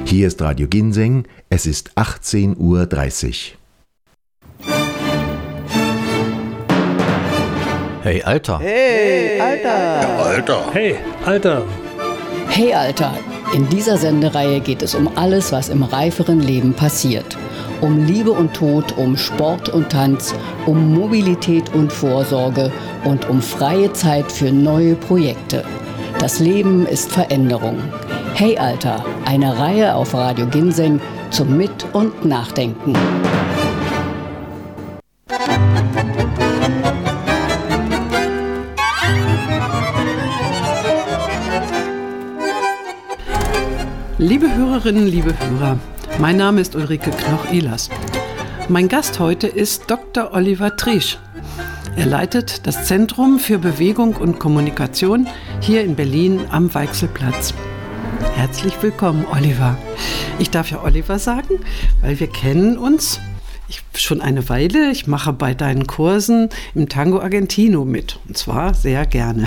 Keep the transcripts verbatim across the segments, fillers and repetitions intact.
Hier ist Radio Ginseng, es ist achtzehn Uhr dreißig. Hey, Alter. Hey, Alter. Ja, Alter. Hey, Alter. Hey, Alter. In dieser Sendereihe geht es um alles, was im reiferen Leben passiert. Um Liebe und Tod, um Sport und Tanz, um Mobilität und Vorsorge und um freie Zeit für neue Projekte. Das Leben ist Veränderung. Hey, Alter. Eine Reihe auf Radio Ginseng zum Mit- und Nachdenken. Liebe Hörerinnen, liebe Hörer, mein Name ist Ulrike Knoch-Ehlers. Mein Gast heute ist Doktor Oliver Triesch. Er leitet das Zentrum für Bewegung und Kommunikation hier in Berlin am Weichselplatz. Herzlich willkommen, Oliver. Ich darf ja Oliver sagen, weil wir kennen uns ich, schon eine Weile. Ich mache bei deinen Kursen im Tango Argentino mit, und zwar sehr gerne.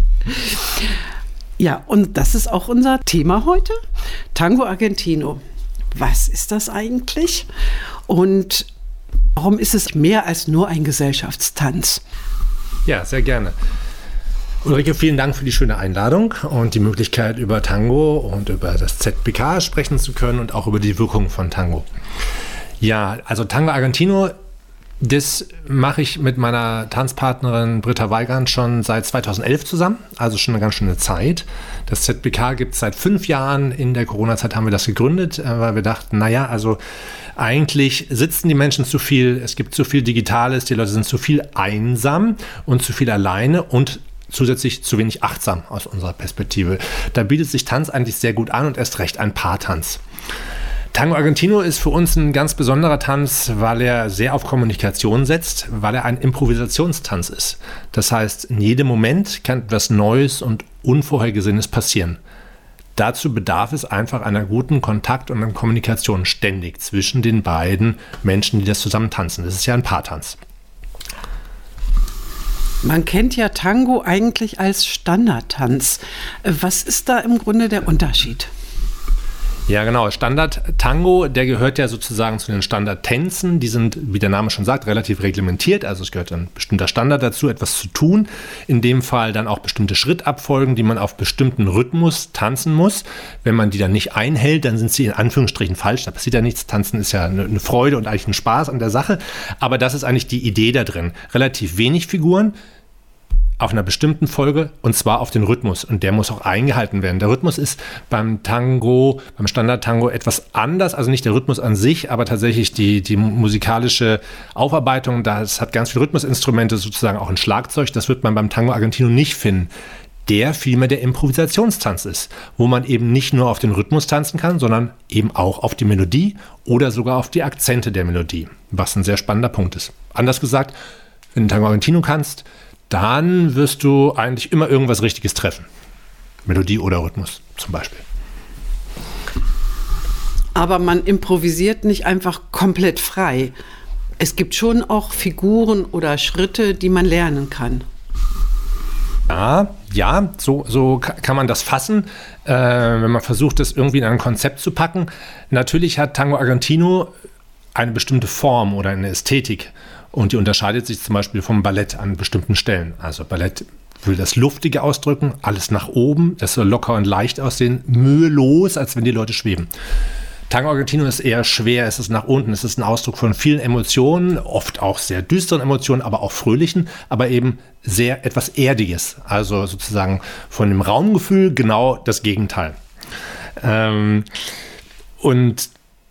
Ja, und das ist auch unser Thema heute. Tango Argentino. Was ist das eigentlich? Und warum ist es mehr als nur ein Gesellschaftstanz? Ja, sehr gerne. Ulrike, vielen Dank für die schöne Einladung und die Möglichkeit, über Tango und über das Z B K sprechen zu können und auch über die Wirkung von Tango. Ja, also Tango Argentino, das mache ich mit meiner Tanzpartnerin Britta Weigand schon seit zweitausendelf zusammen, also schon eine ganz schöne Zeit. Das Z B K gibt es seit fünf Jahren. In der Corona-Zeit haben wir das gegründet, weil wir dachten, naja, also eigentlich sitzen die Menschen zu viel, es gibt zu viel Digitales, die Leute sind zu viel einsam und zu viel alleine und zusätzlich zu wenig achtsam aus unserer Perspektive. Da bietet sich Tanz eigentlich sehr gut an und erst recht ein Paartanz. Tango Argentino ist für uns ein ganz besonderer Tanz, weil er sehr auf Kommunikation setzt, weil er ein Improvisationstanz ist. Das heißt, in jedem Moment kann etwas Neues und Unvorhergesehenes passieren. Dazu bedarf es einfach einer guten Kontakt- und einer Kommunikation ständig zwischen den beiden Menschen, die das zusammen tanzen. Das ist ja ein Paartanz. Man kennt ja Tango eigentlich als Standardtanz. Was ist da im Grunde der Unterschied? Ja, genau. Standard-Tango, der gehört ja sozusagen zu den Standardtänzen. Die sind, wie der Name schon sagt, relativ reglementiert. Also es gehört ein bestimmter Standard dazu, etwas zu tun. In dem Fall dann auch bestimmte Schrittabfolgen, die man auf bestimmten Rhythmus tanzen muss. Wenn man die dann nicht einhält, dann sind sie in Anführungsstrichen falsch. Da passiert ja nichts. Tanzen ist ja eine Freude und eigentlich ein Spaß an der Sache. Aber das ist eigentlich die Idee da drin. Relativ wenig Figuren auf einer bestimmten Folge, und zwar auf den Rhythmus, und der muss auch eingehalten werden. Der Rhythmus ist beim Tango, beim Standard-Tango etwas anders, also nicht der Rhythmus an sich, aber tatsächlich die, die musikalische Aufarbeitung. Das hat ganz viele Rhythmusinstrumente, sozusagen auch ein Schlagzeug, das wird man beim Tango Argentino nicht finden, der vielmehr der Improvisationstanz ist, wo man eben nicht nur auf den Rhythmus tanzen kann, sondern eben auch auf die Melodie oder sogar auf die Akzente der Melodie, was ein sehr spannender Punkt ist. Anders gesagt, wenn du Tango Argentino kannst, dann wirst du eigentlich immer irgendwas Richtiges treffen. Melodie oder Rhythmus zum Beispiel. Aber man improvisiert nicht einfach komplett frei. Es gibt schon auch Figuren oder Schritte, die man lernen kann. Ja, ja, so, so kann man das fassen, äh, wenn man versucht, das irgendwie in ein Konzept zu packen. Natürlich hat Tango Argentino eine bestimmte Form oder eine Ästhetik. Und die unterscheidet sich zum Beispiel vom Ballett an bestimmten Stellen. Also Ballett will das Luftige ausdrücken, alles nach oben, das soll locker und leicht aussehen, mühelos, als wenn die Leute schweben. Tango Argentino ist eher schwer, es ist nach unten, es ist ein Ausdruck von vielen Emotionen, oft auch sehr düsteren Emotionen, aber auch fröhlichen, aber eben sehr etwas Erdiges. Also sozusagen von dem Raumgefühl genau das Gegenteil. Ähm, und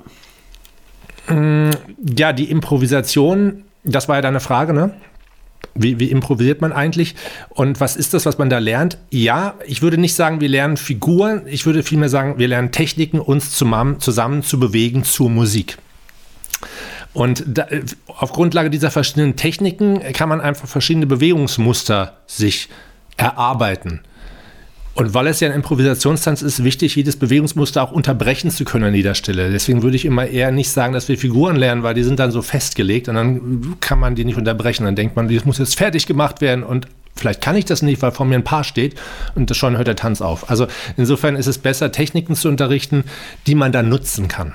äh, ja, die Improvisation, das war ja deine Frage, ne? Wie, wie improvisiert man eigentlich? Und was ist das, was man da lernt? Ja, ich würde nicht sagen, wir lernen Figuren. Ich würde vielmehr sagen, wir lernen Techniken, uns zusammen, zusammen zu bewegen zur Musik. Und da, auf Grundlage dieser verschiedenen Techniken kann man einfach verschiedene Bewegungsmuster sich erarbeiten. Und weil es ja ein Improvisationstanz ist, wichtig, jedes Bewegungsmuster auch unterbrechen zu können an jeder Stelle. Deswegen würde ich immer eher nicht sagen, dass wir Figuren lernen, weil die sind dann so festgelegt und dann kann man die nicht unterbrechen. Dann denkt man, das muss jetzt fertig gemacht werden und vielleicht kann ich das nicht, weil vor mir ein Paar steht und schon hört der Tanz auf. Also insofern ist es besser, Techniken zu unterrichten, die man dann nutzen kann.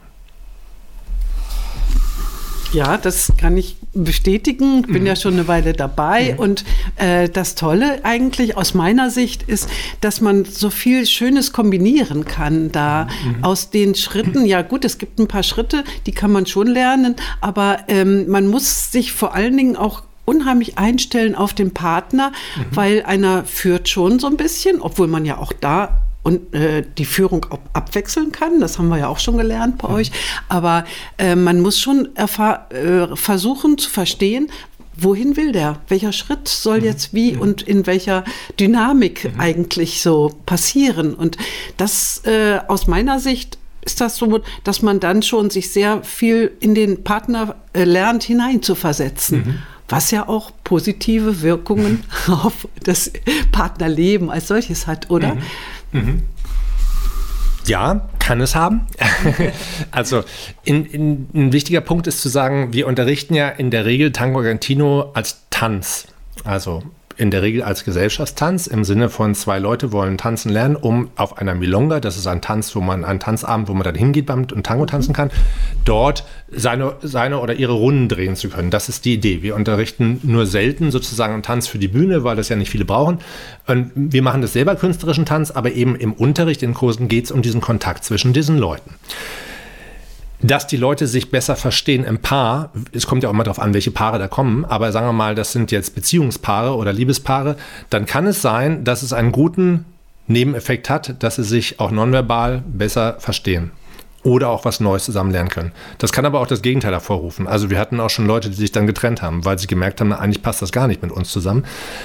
Ja, das kann ich bestätigen. Ich bin mhm. ja schon eine Weile dabei. Mhm. Und äh, das Tolle eigentlich aus meiner Sicht ist, dass man so viel Schönes kombinieren kann da mhm. aus den Schritten. Ja gut, es gibt ein paar Schritte, die kann man schon lernen, aber ähm, man muss sich vor allen Dingen auch unheimlich einstellen auf den Partner, mhm. weil einer führt schon so ein bisschen, obwohl man ja auch da und äh, die Führung ab- abwechseln kann. Das haben wir ja auch schon gelernt bei mhm. euch. Aber äh, man muss schon erfahr- äh, versuchen zu verstehen, wohin will der? Welcher Schritt soll jetzt wie mhm. und in welcher Dynamik mhm. eigentlich so passieren? Und das äh, aus meiner Sicht ist das so, dass man dann schon sich sehr viel in den Partner äh, lernt, hineinzuversetzen. Mhm. Was ja auch positive Wirkungen auf das Partnerleben als solches hat, oder? Mhm. Mhm. Ja, kann es haben. Also in, in, ein wichtiger Punkt ist zu sagen, wir unterrichten ja in der Regel Tango Argentino als Tanz. Also in der Regel als Gesellschaftstanz im Sinne von zwei Leute wollen tanzen lernen, um auf einer Milonga, das ist ein Tanz, wo man, ein Tanzabend, wo man dann hingeht beim und Tango tanzen kann, dort seine, seine oder ihre Runden drehen zu können. Das ist die Idee. Wir unterrichten nur selten sozusagen einen Tanz für die Bühne, weil das ja nicht viele brauchen. Und wir machen das selber künstlerischen Tanz, aber eben im Unterricht, in Kursen geht es um diesen Kontakt zwischen diesen Leuten. Dass die Leute sich besser verstehen im Paar, es kommt ja auch immer darauf an, welche Paare da kommen, aber sagen wir mal, das sind jetzt Beziehungspaare oder Liebespaare, dann kann es sein, dass es einen guten Nebeneffekt hat, dass sie sich auch nonverbal besser verstehen oder auch was Neues zusammen lernen können. Das kann aber auch das Gegenteil hervorrufen. Also wir hatten auch schon Leute, die sich dann getrennt haben, weil sie gemerkt haben, eigentlich passt das gar nicht mit uns zusammen.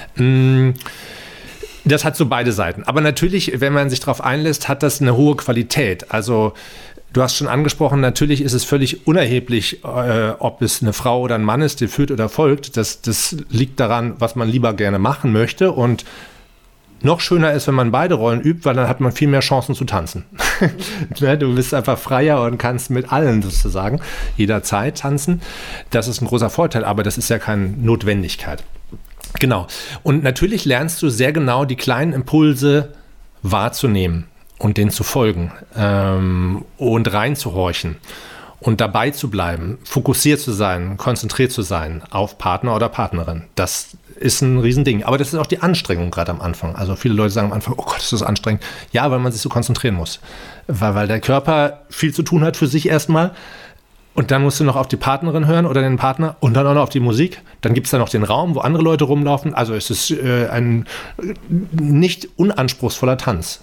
Das hat so beide Seiten. Aber natürlich, wenn man sich darauf einlässt, hat das eine hohe Qualität. Also du hast schon angesprochen, natürlich ist es völlig unerheblich, äh, ob es eine Frau oder ein Mann ist, der führt oder folgt. Das, das liegt daran, was man lieber gerne machen möchte. Und noch schöner ist, wenn man beide Rollen übt, weil dann hat man viel mehr Chancen zu tanzen. Du bist einfach freier und kannst mit allen sozusagen jederzeit tanzen. Das ist ein großer Vorteil, aber das ist ja keine Notwendigkeit. Genau. Und natürlich lernst du sehr genau die kleinen Impulse wahrzunehmen und denen zu folgen ähm, und reinzuhorchen und dabei zu bleiben, fokussiert zu sein, konzentriert zu sein auf Partner oder Partnerin. Das ist ein Riesending. Aber das ist auch die Anstrengung gerade am Anfang. Also viele Leute sagen am Anfang, oh Gott, ist das anstrengend. Ja, weil man sich so konzentrieren muss. Weil, weil der Körper viel zu tun hat für sich erstmal. Und dann musst du noch auf die Partnerin hören oder den Partner und dann auch noch auf die Musik. Dann gibt es da noch den Raum, wo andere Leute rumlaufen. Also es ist äh, ein nicht unanspruchsvoller Tanz.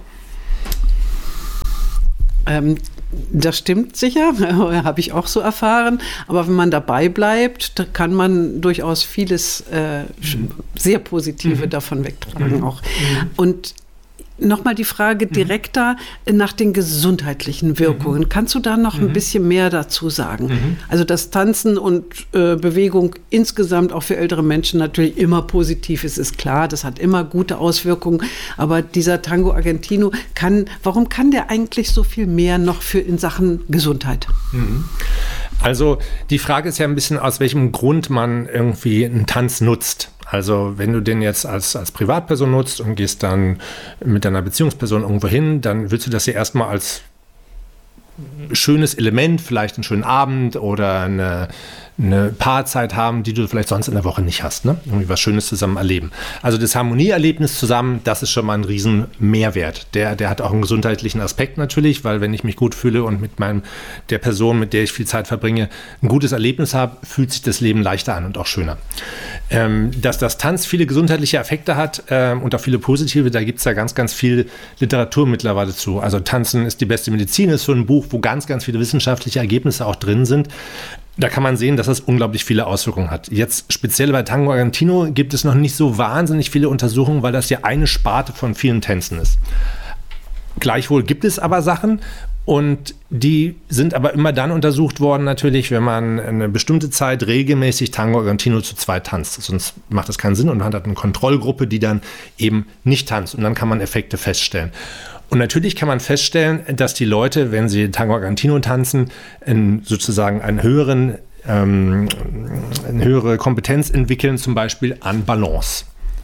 Ähm, das stimmt sicher, habe ich auch so erfahren. Aber wenn man dabei bleibt, da kann man durchaus vieles äh, sehr Positive mhm. davon wegtragen. Mhm. Auch. Mhm. Und nochmal die Frage direkter mhm. nach den gesundheitlichen Wirkungen. Mhm. Kannst du da noch mhm. ein bisschen mehr dazu sagen? Mhm. Also das Tanzen und äh, Bewegung insgesamt auch für ältere Menschen natürlich immer positiv ist, ist klar. Das hat immer gute Auswirkungen. Aber dieser Tango Argentino kann, warum kann der eigentlich so viel mehr noch für in Sachen Gesundheit? Mhm. Also die Frage ist ja ein bisschen, aus welchem Grund man irgendwie einen Tanz nutzt. Also wenn du den jetzt als, als Privatperson nutzt und gehst dann mit deiner Beziehungsperson irgendwo hin, dann willst du das ja erstmal als schönes Element, vielleicht einen schönen Abend oder eine, eine Paarzeit haben, die du vielleicht sonst in der Woche nicht hast, ne? Irgendwie was Schönes zusammen erleben. Also das Harmonieerlebnis zusammen, das ist schon mal ein riesen Mehrwert. Der, der hat auch einen gesundheitlichen Aspekt natürlich, weil wenn ich mich gut fühle und mit meinem, der Person, mit der ich viel Zeit verbringe, ein gutes Erlebnis habe, fühlt sich das Leben leichter an und auch schöner. Ähm, dass das Tanz viele gesundheitliche Effekte hat ähm, und auch viele positive, da gibt es ja ganz, ganz viel Literatur mittlerweile zu. Also Tanzen ist die beste Medizin, ist so ein Buch, wo ganz, ganz viele wissenschaftliche Ergebnisse auch drin sind. Da kann man sehen, dass das unglaublich viele Auswirkungen hat. Jetzt speziell bei Tango Argentino gibt es noch nicht so wahnsinnig viele Untersuchungen, weil das ja eine Sparte von vielen Tänzen ist. Gleichwohl gibt es aber Sachen und die sind aber immer dann untersucht worden natürlich, wenn man eine bestimmte Zeit regelmäßig Tango Argentino zu zweit tanzt. Sonst macht das keinen Sinn und man hat eine Kontrollgruppe, die dann eben nicht tanzt und dann kann man Effekte feststellen. Und natürlich kann man feststellen, dass die Leute, wenn sie Tango Argentino tanzen, in sozusagen einen höheren, ähm, eine höhere Kompetenz entwickeln, zum Beispiel an Balance.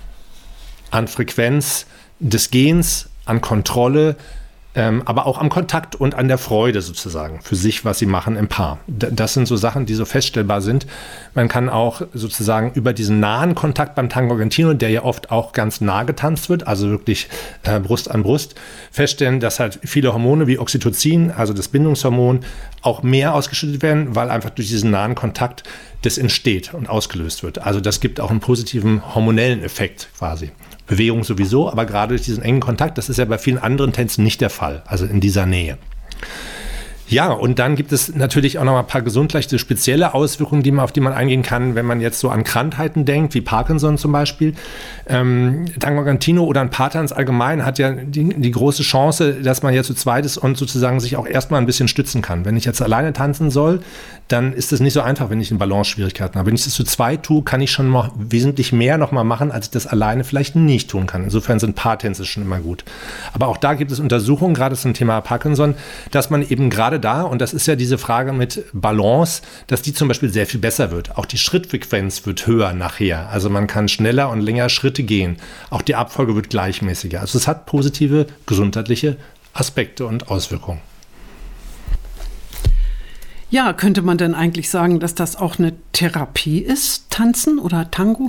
an Frequenz des Gehens, an Kontrolle, ähm, aber auch am Kontakt und an der Freude sozusagen für sich, was sie machen im Paar. D- das sind so Sachen, die so feststellbar sind. Man kann auch sozusagen über diesen nahen Kontakt beim Tango Argentino, der ja oft auch ganz nah getanzt wird, also wirklich äh, Brust an Brust, feststellen, dass halt viele Hormone wie Oxytocin, also das Bindungshormon, auch mehr ausgeschüttet werden, weil einfach durch diesen nahen Kontakt das entsteht und ausgelöst wird. Also das gibt auch einen positiven hormonellen Effekt quasi. Bewegung sowieso, aber gerade durch diesen engen Kontakt, das ist ja bei vielen anderen Tänzen nicht der Fall, also in dieser Nähe. Ja, und dann gibt es natürlich auch noch mal ein paar gesundheitliche spezielle Auswirkungen, die man, auf die man eingehen kann, wenn man jetzt so an Krankheiten denkt, wie Parkinson zum Beispiel. Ähm, Tango Argentino oder ein Paartanz allgemein hat ja die, die große Chance, dass man ja zu zweit ist und sozusagen sich auch erstmal ein bisschen stützen kann. Wenn ich jetzt alleine tanzen soll, dann ist das nicht so einfach, wenn ich in Balance-Schwierigkeiten habe. Wenn ich das zu zweit tue, kann ich schon noch wesentlich mehr noch mal machen, als ich das alleine vielleicht nicht tun kann. Insofern sind Paartänze schon immer gut. Aber auch da gibt es Untersuchungen, gerade zum Thema Parkinson, dass man eben gerade da, und das ist ja diese Frage mit Balance, dass die zum Beispiel sehr viel besser wird. Auch die Schrittfrequenz wird höher nachher. Also man kann schneller und länger Schritte gehen. Auch die Abfolge wird gleichmäßiger. Also es hat positive gesundheitliche Aspekte und Auswirkungen. Ja, könnte man denn eigentlich sagen, dass das auch eine Therapie ist, Tanzen oder Tango?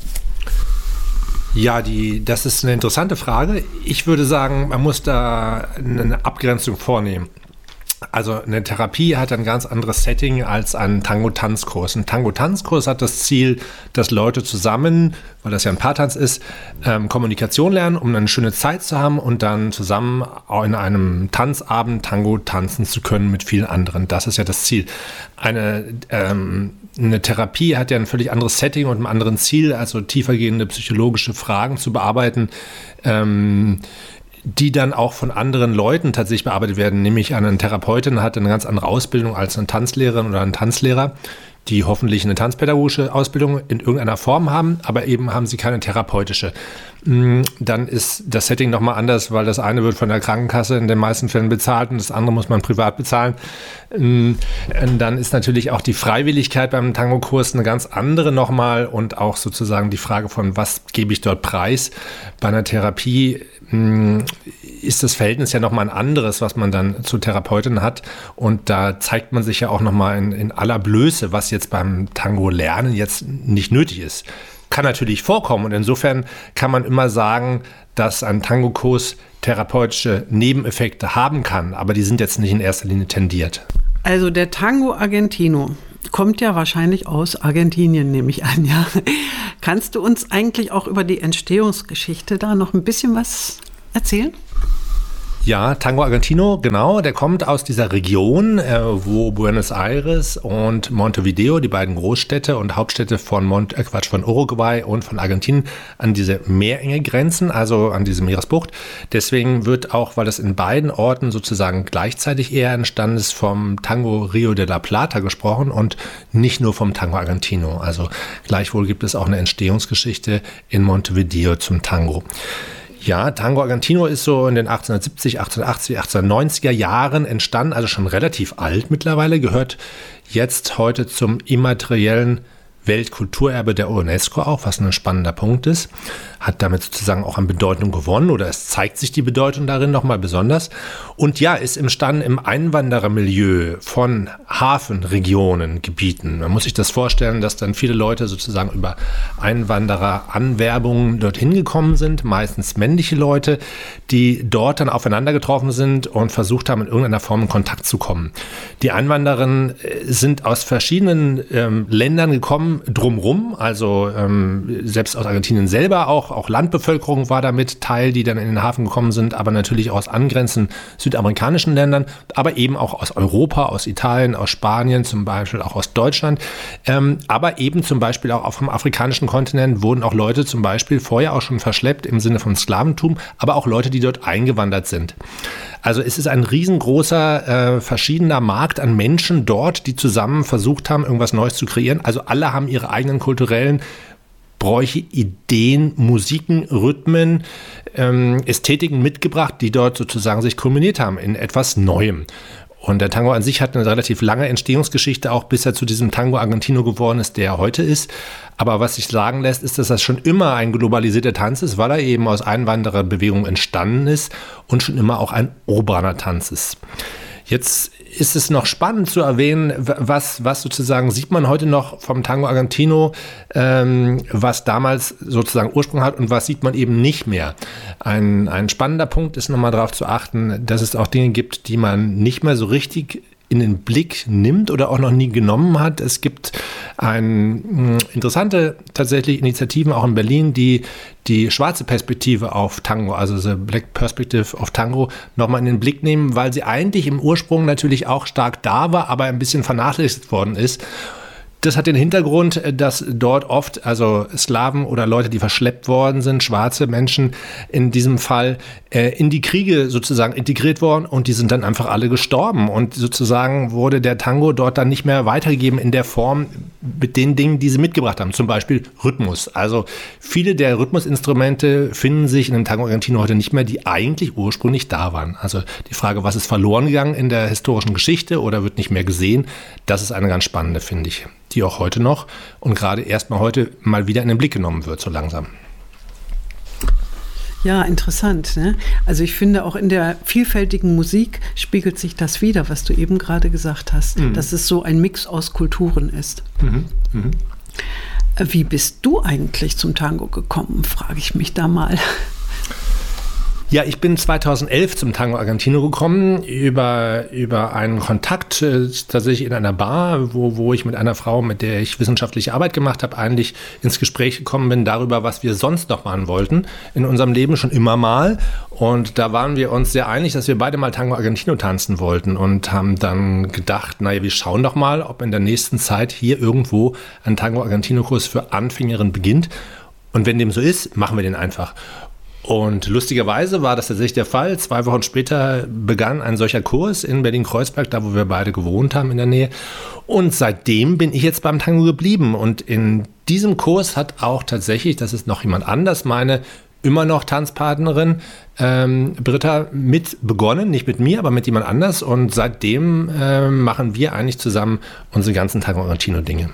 Ja, die, das ist eine interessante Frage. Ich würde sagen, man muss da eine Abgrenzung vornehmen. Also eine Therapie hat ein ganz anderes Setting als ein Tango-Tanzkurs. Ein Tango-Tanzkurs hat das Ziel, dass Leute zusammen, weil das ja ein Paartanz ist, ähm, Kommunikation lernen, um eine schöne Zeit zu haben und dann zusammen in einem Tanzabend Tango tanzen zu können mit vielen anderen. Das ist ja das Ziel. Eine, ähm, eine Therapie hat ja ein völlig anderes Setting und ein anderes Ziel, also tiefergehende psychologische Fragen zu bearbeiten, ähm, die dann auch von anderen Leuten tatsächlich bearbeitet werden. Nämlich eine Therapeutin hat eine ganz andere Ausbildung als eine Tanzlehrerin oder ein Tanzlehrer, die hoffentlich eine tanzpädagogische Ausbildung in irgendeiner Form haben, aber eben haben sie keine therapeutische. Dann ist das Setting nochmal anders, weil das eine wird von der Krankenkasse in den meisten Fällen bezahlt und das andere muss man privat bezahlen. Dann ist natürlich auch die Freiwilligkeit beim Tango-Kurs eine ganz andere nochmal und auch sozusagen die Frage von, was gebe ich dort preis. Bei einer Therapie ist das Verhältnis ja nochmal ein anderes, was man dann zu Therapeutinnen hat. Und da zeigt man sich ja auch nochmal in, in aller Blöße, was jetzt beim Tango-Lernen jetzt nicht nötig ist. Kann natürlich vorkommen und insofern kann man immer sagen, dass ein Tango-Kurs therapeutische Nebeneffekte haben kann, aber die sind jetzt nicht in erster Linie tendiert. Also der Tango Argentino kommt ja wahrscheinlich aus Argentinien, nehme ich an, ja. Kannst du uns eigentlich auch über die Entstehungsgeschichte da noch ein bisschen was erzählen? Ja, Tango Argentino, genau, der kommt aus dieser Region, äh, wo Buenos Aires und Montevideo, die beiden Großstädte und Hauptstädte von, Mont- äh, Quatsch, von Uruguay und von Argentinien, an diese Meerenge grenzen, also an diese Meeresbucht. Deswegen wird auch, weil das in beiden Orten sozusagen gleichzeitig eher entstanden ist, vom Tango Rio de la Plata gesprochen und nicht nur vom Tango Argentino. Also gleichwohl gibt es auch eine Entstehungsgeschichte in Montevideo zum Tango. Ja, Tango Argentino ist so in den achtzehnhundertsiebzig, achtzehnhundertachtzig, achtzehnhundertneunziger Jahren entstanden, also schon relativ alt mittlerweile, gehört jetzt heute zum immateriellen Weltkulturerbe der UNESCO auch, was ein spannender Punkt ist, hat damit sozusagen auch an Bedeutung gewonnen oder es zeigt sich die Bedeutung darin nochmal besonders. Und ja, ist imstande im Einwanderermilieu von Hafenregionen, Gebieten. Man muss sich das vorstellen, dass dann viele Leute sozusagen über Einwandereranwerbungen dorthin gekommen sind, meistens männliche Leute, die dort dann aufeinander getroffen sind und versucht haben, in irgendeiner Form in Kontakt zu kommen. Die Einwandererinnen sind aus verschiedenen ähm, Ländern gekommen, drumrum, also ähm, selbst aus Argentinien selber auch, auch Landbevölkerung war damit Teil, die dann in den Hafen gekommen sind, aber natürlich auch aus angrenzenden südamerikanischen Ländern, aber eben auch aus Europa, aus Italien, aus Spanien, zum Beispiel auch aus Deutschland, ähm, aber eben zum Beispiel auch vom afrikanischen Kontinent wurden auch Leute zum Beispiel vorher auch schon verschleppt im Sinne von Sklaventum, aber auch Leute, die dort eingewandert sind. Also es ist ein riesengroßer, äh, verschiedener Markt an Menschen dort, die zusammen versucht haben, irgendwas Neues zu kreieren. Also alle haben ihre eigenen kulturellen Bräuche, Ideen, Musiken, Rhythmen, ähm, Ästhetiken mitgebracht, die dort sozusagen sich kulminiert haben in etwas Neuem. Und der Tango an sich hat eine relativ lange Entstehungsgeschichte, auch bis er zu diesem Tango Argentino geworden ist, der er heute ist. Aber was sich sagen lässt, ist, dass das schon immer ein globalisierter Tanz ist, weil er eben aus Einwandererbewegungen entstanden ist und schon immer auch ein urbaner Tanz ist. Jetzt ist es noch spannend zu erwähnen, was, was sozusagen sieht man heute noch vom Tango Argentino, ähm, was damals sozusagen Ursprung hat und was sieht man eben nicht mehr. Ein, ein spannender Punkt ist nochmal darauf zu achten, dass es auch Dinge gibt, die man nicht mehr so richtig in den Blick nimmt oder auch noch nie genommen hat. Es gibt ein, interessante tatsächlich Initiativen auch in Berlin, die die schwarze Perspektive auf Tango, also the Black Perspective of Tango, nochmal in den Blick nehmen, weil sie eigentlich im Ursprung natürlich auch stark da war, aber ein bisschen vernachlässigt worden ist. Das hat den Hintergrund, dass dort oft, also Sklaven oder Leute, die verschleppt worden sind, schwarze Menschen in diesem Fall, äh, in die Kriege sozusagen integriert worden und die sind dann einfach alle gestorben. Und sozusagen wurde der Tango dort dann nicht mehr weitergegeben in der Form mit den Dingen, die sie mitgebracht haben. Zum Beispiel Rhythmus. Also viele der Rhythmusinstrumente finden sich in dem Tango Argentino heute nicht mehr, die eigentlich ursprünglich da waren. Also die Frage, was ist verloren gegangen in der historischen Geschichte oder wird nicht mehr gesehen, das ist eine ganz spannende, finde ich, die auch heute noch und gerade erst mal heute mal wieder in den Blick genommen wird, so langsam. Ja, interessant. Ne? Also ich finde, auch in der vielfältigen Musik spiegelt sich das wider, was du eben gerade gesagt hast, mhm. dass es so ein Mix aus Kulturen ist. Mhm. Mhm. Wie bist du eigentlich zum Tango gekommen, frage ich mich da mal. Ja, ich bin zweitausendelf zum Tango Argentino gekommen, über, über einen Kontakt äh, tatsächlich in einer Bar, wo, wo ich mit einer Frau, mit der ich wissenschaftliche Arbeit gemacht habe, eigentlich ins Gespräch gekommen bin darüber, was wir sonst noch machen wollten in unserem Leben, schon immer mal. Und da waren wir uns sehr einig, dass wir beide mal Tango Argentino tanzen wollten und haben dann gedacht, naja, wir schauen doch mal, ob in der nächsten Zeit hier irgendwo ein Tango Argentino-Kurs für Anfängerinnen beginnt. Und wenn dem so ist, machen wir den einfach. Und lustigerweise war das tatsächlich der Fall. Zwei Wochen später begann ein solcher Kurs in Berlin-Kreuzberg, da wo wir beide gewohnt haben in der Nähe. Und seitdem bin ich jetzt beim Tango geblieben. Und in diesem Kurs hat auch tatsächlich, das ist noch jemand anders, meine immer noch Tanzpartnerin ähm, Britta mit begonnen. Nicht mit mir, aber mit jemand anders. Und seitdem äh, machen wir eigentlich zusammen unsere ganzen Tango Argentino-Dinge.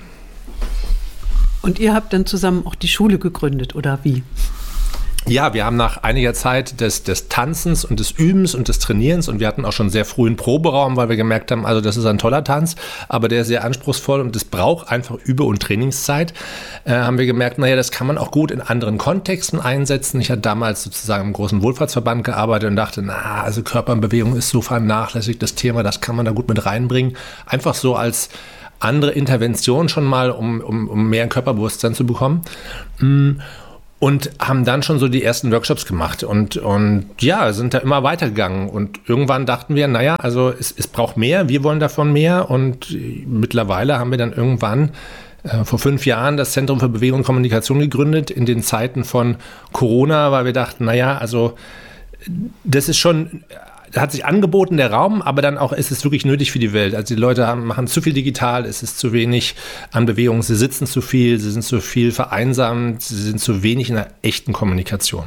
Und ihr habt dann zusammen auch die Schule gegründet, oder wie? Ja, wir haben nach einiger Zeit des, des Tanzens und des Übens und des Trainierens und wir hatten auch schon sehr früh einen Proberaum, weil wir gemerkt haben, also das ist ein toller Tanz, aber der ist sehr anspruchsvoll und es braucht einfach Übe- und Trainingszeit. Äh, haben wir gemerkt, naja, das kann man auch gut in anderen Kontexten einsetzen. Ich hatte damals sozusagen im großen Wohlfahrtsverband gearbeitet und dachte, na, also Körper in Bewegung ist so vernachlässigt, das Thema, das kann man da gut mit reinbringen. Einfach so als andere Intervention schon mal, um, um, um mehr Körperbewusstsein zu bekommen. Mm. Und haben dann schon so die ersten Workshops gemacht und, und ja, sind da immer weitergegangen. Und irgendwann dachten wir, naja, also es, es braucht mehr, wir wollen davon mehr. Und mittlerweile haben wir dann irgendwann äh, vor fünf Jahren das Zentrum für Bewegung und Kommunikation gegründet, in den Zeiten von Corona, weil wir dachten, naja, also das ist schon... hat sich angeboten, der Raum, aber dann auch ist es wirklich nötig für die Welt. Also die Leute haben, machen zu viel digital, es ist zu wenig an Bewegung, sie sitzen zu viel, sie sind zu viel vereinsamt, sie sind zu wenig in einer echten Kommunikation.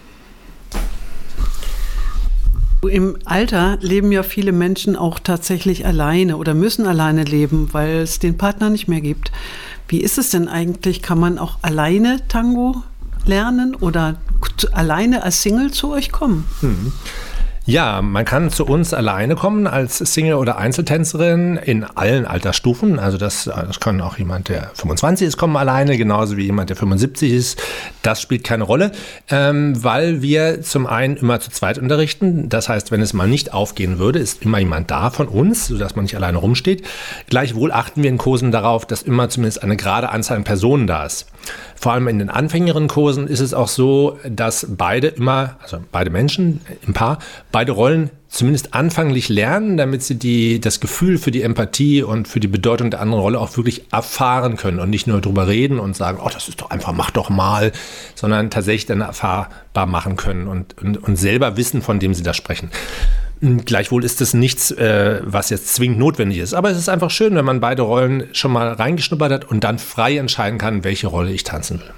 Im Alter leben ja viele Menschen auch tatsächlich alleine oder müssen alleine leben, weil es den Partner nicht mehr gibt. Wie ist es denn eigentlich? Kann man auch alleine Tango lernen oder alleine als Single zu euch kommen? Hm. Ja, man kann zu uns alleine kommen als Single oder Einzeltänzerin in allen Altersstufen. Also das, das kann auch jemand, der fünfundzwanzig ist, kommen alleine, genauso wie jemand, der fünfundsiebzig ist. Das spielt keine Rolle, ähm, weil wir zum einen immer zu zweit unterrichten. Das heißt, wenn es mal nicht aufgehen würde, ist immer jemand da von uns, sodass man nicht alleine rumsteht. Gleichwohl achten wir in Kursen darauf, dass immer zumindest eine gerade Anzahl an Personen da ist. Vor allem in den Anfängerinnenkursen ist es auch so, dass beide immer, also beide Menschen im Paar, beide Rollen zumindest anfänglich lernen, damit sie die, das Gefühl für die Empathie und für die Bedeutung der anderen Rolle auch wirklich erfahren können und nicht nur drüber reden und sagen, oh, das ist doch einfach, mach doch mal, sondern tatsächlich dann erfahrbar machen können und, und, und selber wissen, von dem sie da sprechen. Gleichwohl ist das nichts, äh, was jetzt zwingend notwendig ist. Aber es ist einfach schön, wenn man beide Rollen schon mal reingeschnuppert hat und dann frei entscheiden kann, welche Rolle ich tanzen will.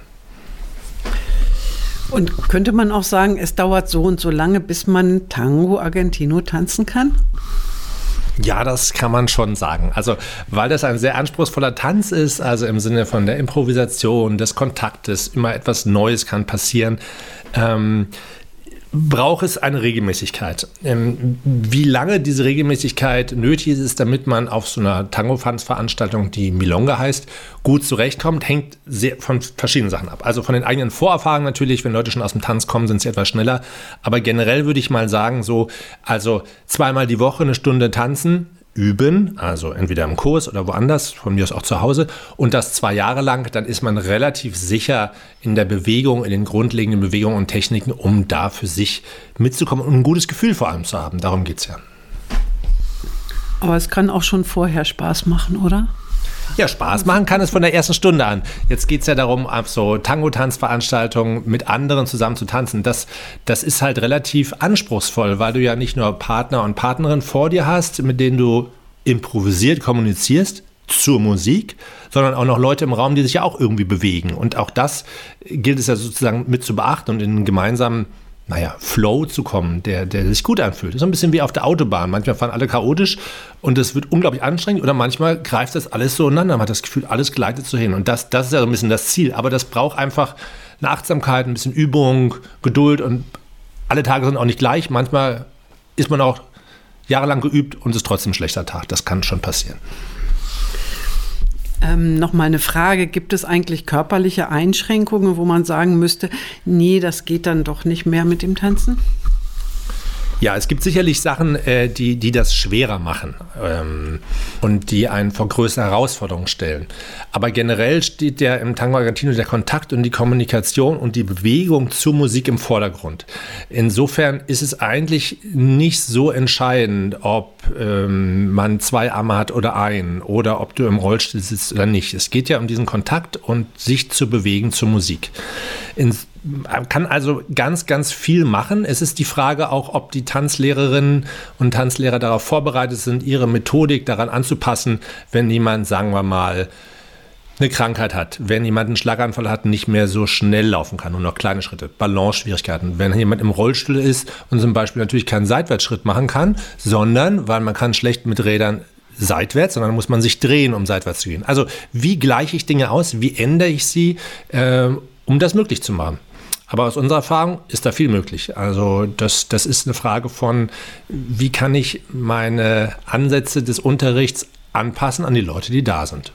Und könnte man auch sagen, es dauert so und so lange, bis man Tango Argentino tanzen kann? Ja, das kann man schon sagen. Also, weil das ein sehr anspruchsvoller Tanz ist, also im Sinne von der Improvisation, des Kontaktes, immer etwas Neues kann passieren, ähm, braucht es eine Regelmäßigkeit. Ähm, wie lange diese Regelmäßigkeit nötig ist, damit man auf so einer Tango-Tanz-Veranstaltung, die Milonga heißt, gut zurechtkommt, hängt sehr von verschiedenen Sachen ab. Also von den eigenen Vorerfahrungen natürlich, wenn Leute schon aus dem Tanz kommen, sind sie etwas schneller. Aber generell würde ich mal sagen, so, also zweimal die Woche eine Stunde tanzen, üben, also entweder im Kurs oder woanders, von mir aus auch zu Hause, und das zwei Jahre lang, dann ist man relativ sicher in der Bewegung, in den grundlegenden Bewegungen und Techniken, um da für sich mitzukommen und ein gutes Gefühl vor allem zu haben. Darum geht es ja. Aber es kann auch schon vorher Spaß machen, oder? Ja, Spaß machen kann es von der ersten Stunde an. Jetzt geht es ja darum, auf so Tango-Tanzveranstaltungen mit anderen zusammen zu tanzen. Das, das ist halt relativ anspruchsvoll, weil du ja nicht nur Partner und Partnerin vor dir hast, mit denen du improvisiert kommunizierst zur Musik, sondern auch noch Leute im Raum, die sich ja auch irgendwie bewegen. Und auch das gilt es ja sozusagen mit zu beachten und in einen gemeinsamen naja, Flow zu kommen, der, der sich gut anfühlt. Das ist so ein bisschen wie auf der Autobahn. Manchmal fahren alle chaotisch und es wird unglaublich anstrengend oder manchmal greift das alles so ineinander. Man hat das Gefühl, alles gleitet so hin. Und das, das ist ja so ein bisschen das Ziel. Aber das braucht einfach eine Achtsamkeit, ein bisschen Übung, Geduld und alle Tage sind auch nicht gleich. Manchmal ist man auch jahrelang geübt und es ist trotzdem ein schlechter Tag. Das kann schon passieren. Ähm, noch mal eine Frage, gibt es eigentlich körperliche Einschränkungen, wo man sagen müsste, nee, das geht dann doch nicht mehr mit dem Tanzen? Ja, es gibt sicherlich Sachen, äh, die, die das schwerer machen ähm, und die einen vor größere Herausforderungen stellen. Aber generell steht ja im Tango Argentino der Kontakt und die Kommunikation und die Bewegung zur Musik im Vordergrund. Insofern ist es eigentlich nicht so entscheidend, ob ähm, man zwei Arme hat oder einen oder ob du im Rollstuhl sitzt oder nicht. Es geht ja um diesen Kontakt und sich zu bewegen zur Musik. In, man kann also ganz, ganz viel machen. Es ist die Frage auch, ob die Tanzlehrerinnen und Tanzlehrer darauf vorbereitet sind, ihre Methodik daran anzupassen, wenn jemand, sagen wir mal, eine Krankheit hat, wenn jemand einen Schlaganfall hat, nicht mehr so schnell laufen kann, nur noch kleine Schritte, Balance-Schwierigkeiten. Wenn jemand im Rollstuhl ist und zum Beispiel natürlich keinen Seitwärtsschritt machen kann, sondern, weil man kann schlecht mit Rädern seitwärts, sondern muss man sich drehen, um seitwärts zu gehen. Also wie gleiche ich Dinge aus, wie ändere ich sie, äh, um das möglich zu machen? Aber aus unserer Erfahrung ist da viel möglich. Also das, das ist eine Frage von, wie kann ich meine Ansätze des Unterrichts anpassen an die Leute, die da sind.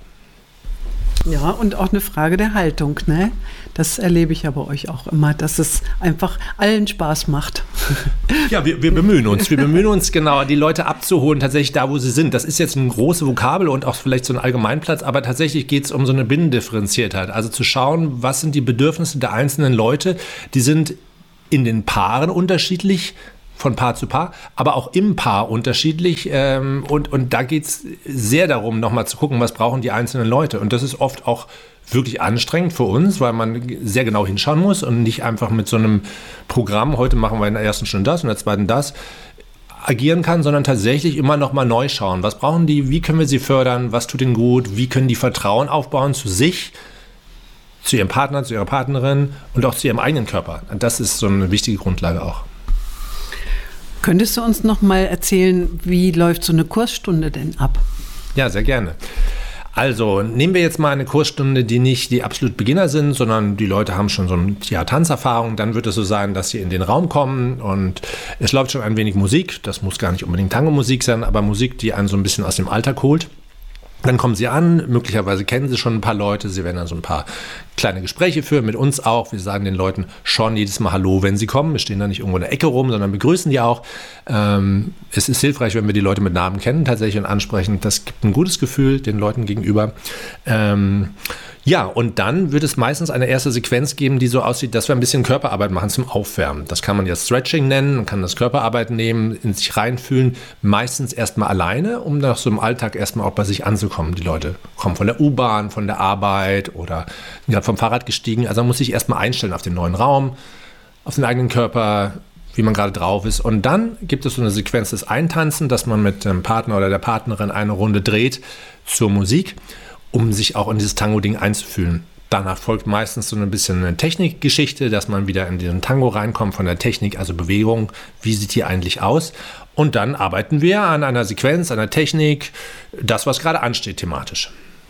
Ja, und auch eine Frage der Haltung, ne? Das erlebe ich ja bei euch auch immer, dass es einfach allen Spaß macht. Ja, wir, wir bemühen uns. Wir bemühen uns, genau, die Leute abzuholen, tatsächlich da, wo sie sind. Das ist jetzt ein großes Vokabel und auch vielleicht so ein Allgemeinplatz, aber tatsächlich geht es um so eine Binnendifferenziertheit. Also zu schauen, was sind die Bedürfnisse der einzelnen Leute. Die sind in den Paaren unterschiedlich, von Paar zu Paar, aber auch im Paar unterschiedlich. Ähm, und, und da geht es sehr darum, nochmal zu gucken, was brauchen die einzelnen Leute. Und das ist oft auch wirklich anstrengend für uns, weil man sehr genau hinschauen muss und nicht einfach mit so einem Programm, heute machen wir in der ersten Stunde das und in der zweiten das, agieren kann, sondern tatsächlich immer nochmal neu schauen. Was brauchen die, wie können wir sie fördern, was tut ihnen gut, wie können die Vertrauen aufbauen zu sich, zu ihrem Partner, zu ihrer Partnerin und auch zu ihrem eigenen Körper. Und das ist so eine wichtige Grundlage auch. Könntest du uns noch mal erzählen, wie läuft so eine Kursstunde denn ab? Ja, sehr gerne. Also nehmen wir jetzt mal eine Kursstunde, die nicht die absolut Beginner sind, sondern die Leute haben schon so ein Jahr Tanzerfahrung. Dann wird es so sein, dass sie in den Raum kommen und es läuft schon ein wenig Musik. Das muss gar nicht unbedingt Tango-Musik sein, aber Musik, die einen so ein bisschen aus dem Alltag holt. Dann kommen sie an, möglicherweise kennen sie schon ein paar Leute, sie werden dann so ein paar kleine Gespräche führen, mit uns auch. Wir sagen den Leuten schon jedes Mal Hallo, wenn sie kommen. Wir stehen da nicht irgendwo in der Ecke rum, sondern begrüßen die auch. Ähm, es ist hilfreich, wenn wir die Leute mit Namen kennen tatsächlich und ansprechen. Das gibt ein gutes Gefühl den Leuten gegenüber. Ähm, ja, und dann wird es meistens eine erste Sequenz geben, die so aussieht, dass wir ein bisschen Körperarbeit machen zum Aufwärmen. Das kann man ja Stretching nennen, man kann das Körperarbeit nehmen, in sich reinfühlen, meistens erstmal alleine, um nach so im Alltag erstmal auch bei sich anzukommen. Die Leute kommen von der U-Bahn, von der Arbeit oder sind gerade vom Fahrrad gestiegen. Also man muss sich erstmal einstellen auf den neuen Raum, auf den eigenen Körper, wie man gerade drauf ist. Und dann gibt es so eine Sequenz des Eintanzen, dass man mit dem Partner oder der Partnerin eine Runde dreht zur Musik, um sich auch in dieses Tango-Ding einzufühlen. Danach folgt meistens so ein bisschen eine Technikgeschichte, dass man wieder in diesen Tango reinkommt von der Technik, also Bewegung, wie sieht die eigentlich aus? Und dann arbeiten wir an einer Sequenz, einer Technik, das, was gerade ansteht thematisch.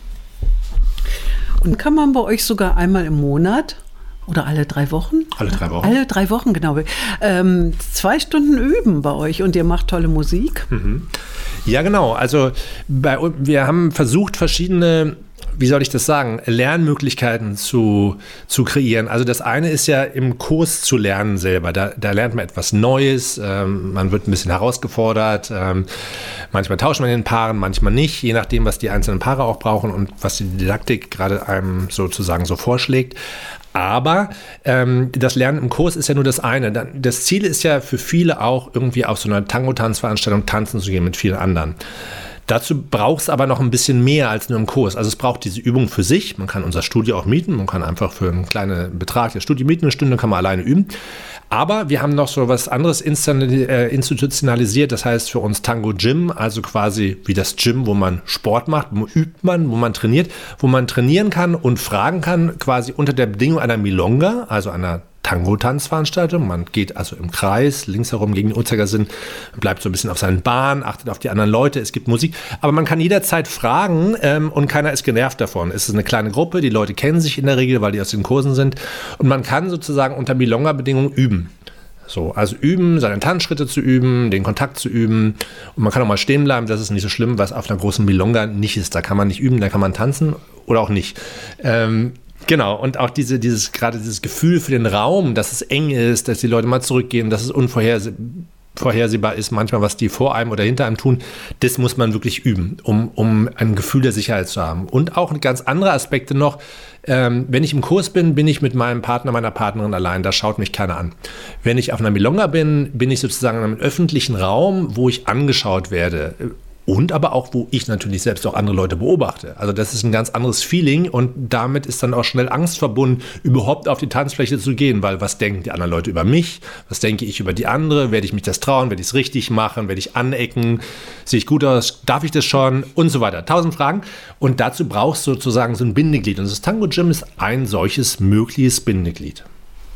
Und kann man bei euch sogar einmal im Monat oder alle drei Wochen? Alle drei Wochen. Alle drei Wochen, genau. Ähm, zwei Stunden üben bei euch und ihr macht tolle Musik. Mhm. Ja, genau. Also bei, wir haben versucht, verschiedene, wie soll ich das sagen, Lernmöglichkeiten zu, zu kreieren. Also das eine ist ja im Kurs zu lernen selber. Da, da lernt man etwas Neues, ähm, man wird ein bisschen herausgefordert. Ähm, manchmal tauscht man in den Paaren, manchmal nicht, je nachdem, was die einzelnen Paare auch brauchen und was die Didaktik gerade einem sozusagen so vorschlägt. Aber ähm, das Lernen im Kurs ist ja nur das eine. Das Ziel ist ja für viele auch, irgendwie auf so einer Tango-Tanzveranstaltung tanzen zu gehen mit vielen anderen. Dazu braucht es aber noch ein bisschen mehr als nur im Kurs. Also es braucht diese Übung für sich. Man kann unser Studio auch mieten. Man kann einfach für einen kleinen Betrag das Studio mieten. Eine Stunde kann man alleine üben. Aber wir haben noch so was anderes institutionalisiert. Das heißt für uns Tango Gym, also quasi wie das Gym, wo man Sport macht, wo übt man, wo man trainiert, wo man trainieren kann und fragen kann, quasi unter der Bedingung einer Milonga, also einer Tango-Tanzveranstaltung. Man geht also im Kreis, links herum gegen den Uhrzeigersinn, bleibt so ein bisschen auf seinen Bahnen, achtet auf die anderen Leute, es gibt Musik. Aber man kann jederzeit fragen ähm, und keiner ist genervt davon. Es ist eine kleine Gruppe, die Leute kennen sich in der Regel, weil die aus den Kursen sind. Und man kann sozusagen unter Milonga-Bedingungen üben. So, also üben, seine Tanzschritte zu üben, den Kontakt zu üben. Und man kann auch mal stehen bleiben, das ist nicht so schlimm, was auf einer großen Milonga nicht ist. Da kann man nicht üben, da kann man tanzen oder auch nicht. Ähm, Genau, und auch diese, dieses, gerade dieses Gefühl für den Raum, dass es eng ist, dass die Leute mal zurückgehen, dass es unvorhersehbar ist, manchmal, was die vor einem oder hinter einem tun, das muss man wirklich üben, um, um ein Gefühl der Sicherheit zu haben. Und auch ganz andere Aspekte noch, ähm, wenn ich im Kurs bin, bin ich mit meinem Partner, meiner Partnerin allein, da schaut mich keiner an. Wenn ich auf einer Milonga bin, bin ich sozusagen in einem öffentlichen Raum, wo ich angeschaut werde. Und aber auch, wo ich natürlich selbst auch andere Leute beobachte. Also das ist ein ganz anderes Feeling und damit ist dann auch schnell Angst verbunden, überhaupt auf die Tanzfläche zu gehen, weil was denken die anderen Leute über mich? Was denke ich über die andere? Werde ich mich das trauen? Werde ich es richtig machen? Werde ich anecken? Sehe ich gut aus? Darf ich das schon? Und so weiter. Tausend Fragen. Und dazu brauchst du sozusagen so ein Bindeglied. Und das Tango Gym ist ein solches mögliches Bindeglied.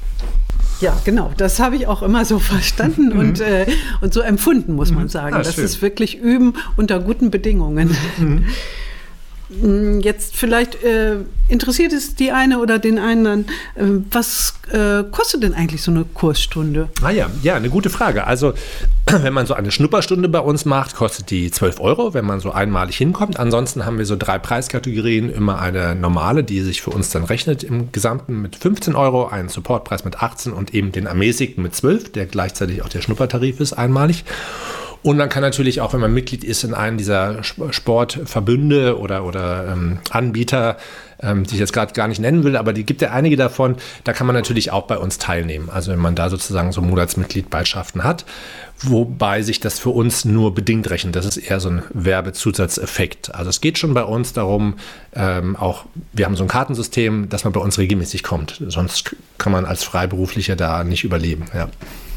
Ja, genau. Das habe ich auch immer so verstanden mhm. und, äh, und so empfunden, muss man sagen. Ah, das schön. Ist wirklich Üben unter guten Bedingungen. Mhm. Jetzt vielleicht äh, interessiert es die eine oder den anderen, äh, was äh, kostet denn eigentlich so eine Kursstunde? Ah ja, ja, eine gute Frage. Also wenn man so eine Schnupperstunde bei uns macht, kostet die zwölf Euro, wenn man so einmalig hinkommt. Ansonsten haben wir so drei Preiskategorien. Immer eine normale, die sich für uns dann rechnet im Gesamten mit fünfzehn Euro, einen Supportpreis mit achtzehn und eben den ermäßigten mit zwölf, der gleichzeitig auch der Schnuppertarif ist, einmalig. Und man kann natürlich auch, wenn man Mitglied ist in einem dieser Sportverbünde oder, oder ähm, Anbieter, ähm, die ich jetzt gerade gar nicht nennen will, aber die gibt ja einige davon, da kann man natürlich auch bei uns teilnehmen. Also wenn man da sozusagen so Monatsmitgliedschaften hat, wobei sich das für uns nur bedingt rechnet. Das ist eher so ein Werbezusatzeffekt. Also es geht schon bei uns darum, ähm, auch, wir haben so ein Kartensystem, dass man bei uns regelmäßig kommt. Sonst kann man als Freiberuflicher da nicht überleben, ja.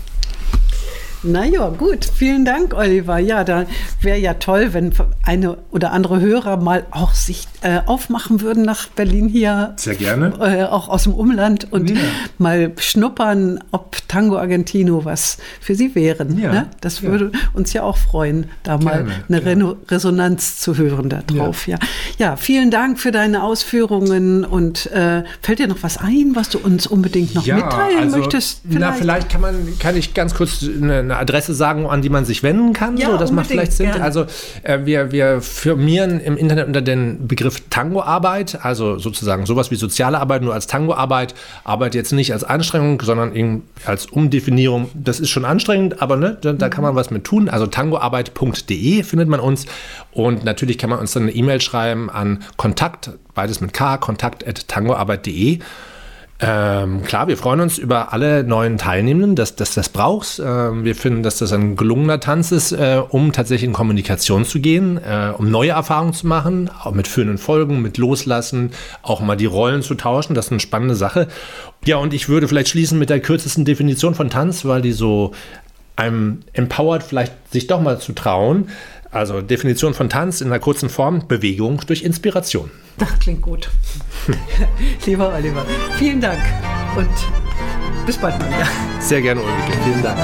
Na ja, gut. Vielen Dank, Oliver. Ja, da wäre ja toll, wenn eine oder andere Hörer mal auch sich äh, aufmachen würden nach Berlin hier. Sehr gerne. Äh, auch aus dem Umland und ja. mal schnuppern, ob Tango Argentino was für sie wären. Ja. Ne? Das würde ja. uns ja auch freuen, da gerne, mal eine gerne. Resonanz zu hören da drauf. Ja. Ja. Ja, vielen Dank für deine Ausführungen und äh, fällt dir noch was ein, was du uns unbedingt noch ja, mitteilen also, möchtest? Vielleicht? Na, vielleicht kann man, kann ich ganz kurz eine eine Adresse sagen, an die man sich wenden kann. Ja, so, das macht vielleicht Sinn. Gerne. Also äh, wir, wir firmieren im Internet unter den Begriff Tangoarbeit, also sozusagen sowas wie soziale Arbeit, nur als Tangoarbeit. Arbeit jetzt nicht als Anstrengung, sondern eben als Umdefinierung. Das ist schon anstrengend, aber ne, da, da kann man was mit tun. Also tangoarbeit punkt de findet man uns und natürlich kann man uns dann eine E-Mail schreiben an Kontakt, beides mit K, kontakt at tangoarbeit punkt de. Ähm, klar, wir freuen uns über alle neuen Teilnehmenden, dass, dass das brauchst. Ähm, wir finden, dass das ein gelungener Tanz ist, äh, um tatsächlich in Kommunikation zu gehen, äh, um neue Erfahrungen zu machen, auch mit führenden Folgen, mit Loslassen, auch mal die Rollen zu tauschen. Das ist eine spannende Sache. Ja, und ich würde vielleicht schließen mit der kürzesten Definition von Tanz, weil die so einem empowert, vielleicht sich doch mal zu trauen. Also Definition von Tanz in einer kurzen Form, Bewegung durch Inspiration. Das klingt gut. Lieber Oliver, vielen Dank und bis bald mal wieder. Sehr gerne, Ulrike. Vielen Dank.